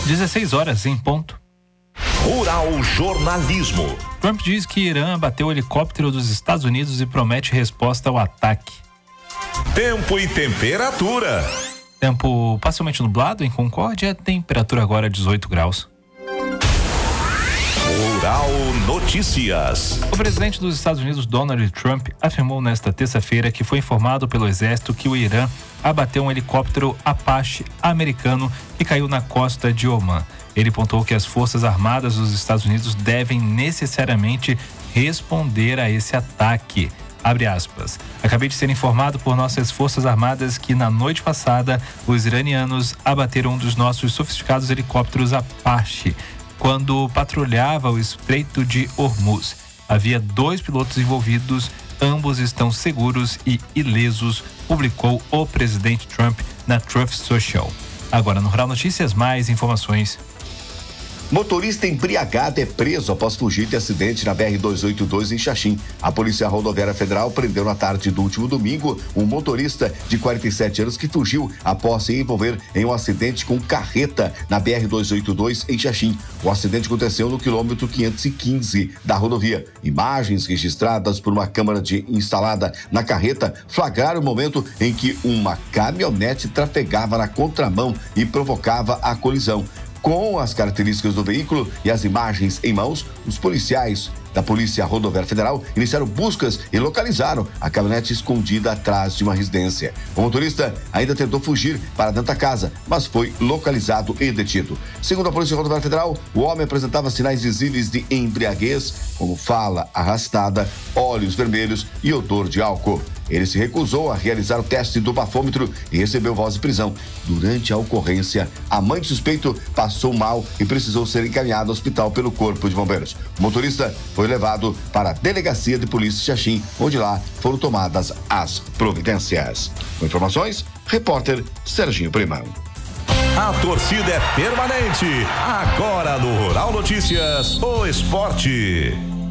16 horas em ponto. Rural Jornalismo. Trump diz que Irã abateu o helicóptero dos Estados Unidos e promete resposta ao ataque. Tempo e temperatura. Tempo parcialmente nublado em Concórdia, temperatura agora 18 graus. Rural Notícias. O presidente dos Estados Unidos, Donald Trump, afirmou nesta terça-feira que foi informado pelo exército que o Irã abateu um helicóptero Apache americano que caiu na costa de Omã. Ele pontuou que as Forças Armadas dos Estados Unidos devem necessariamente responder a esse ataque. Abre aspas. Acabei de ser informado por nossas Forças Armadas que na noite passada os iranianos abateram um dos nossos sofisticados helicópteros Apache quando patrulhava o Estreito de Hormuz. Havia 2 pilotos envolvidos, ambos estão seguros e ilesos, publicou o presidente Trump na Truth Social. Agora no Rural Notícias, mais informações. Motorista embriagado é preso após fugir de acidente na BR-282 em Xaxim. A Polícia Rodoviária Federal prendeu na tarde do último domingo um motorista de 47 anos que fugiu após se envolver em um acidente com carreta na BR-282 em Xaxim. O acidente aconteceu no quilômetro 515 da rodovia. Imagens registradas por uma câmera instalada na carreta flagraram o momento em que uma caminhonete trafegava na contramão e provocava a colisão. Com as características do veículo e as imagens em mãos, os policiais da Polícia Rodoviária Federal iniciaram buscas e localizaram a caminhonete escondida atrás de uma residência. O motorista ainda tentou fugir para dentro da casa, mas foi localizado e detido. Segundo a Polícia Rodoviária Federal, o homem apresentava sinais visíveis de embriaguez, como fala arrastada, olhos vermelhos e odor de álcool. Ele se recusou a realizar o teste do bafômetro e recebeu voz de prisão. Durante a ocorrência, a mãe do suspeito passou mal e precisou ser encaminhada ao hospital pelo Corpo de Bombeiros. O motorista foi levado para a Delegacia de Polícia de Xaxim, onde lá foram tomadas as providências. Com informações, repórter Serginho Primão. A torcida é permanente. Agora no Rural Notícias, o esporte.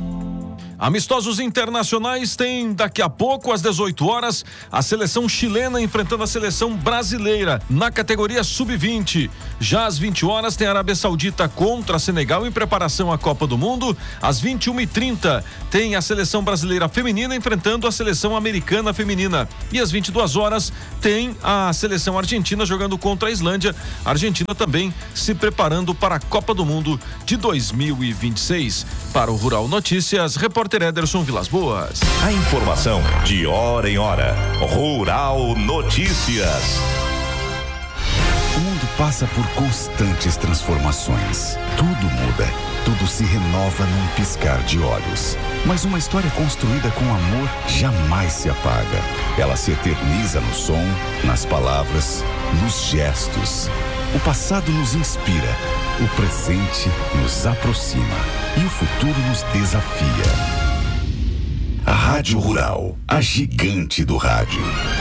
Amistosos internacionais tem daqui a pouco, às 18 horas, a seleção chilena enfrentando a seleção brasileira na categoria sub-20. Já às 20 horas tem a Arábia Saudita contra Senegal em preparação à Copa do Mundo. Às 21h30 tem a seleção brasileira feminina enfrentando a seleção americana feminina. E às 22 horas tem a seleção argentina jogando contra a Islândia. A Argentina também se preparando para a Copa do Mundo de 2026. Para o Rural Notícias, repórter Ederson Vilas Boas. A informação de hora em hora. Rural Notícias. O mundo passa por constantes transformações. Tudo muda, tudo se renova num piscar de olhos. Mas uma história construída com amor jamais se apaga. Ela se eterniza no som, nas palavras, nos gestos. O passado nos inspira, o presente nos aproxima e o futuro nos desafia. A Rádio Rural, a gigante do rádio.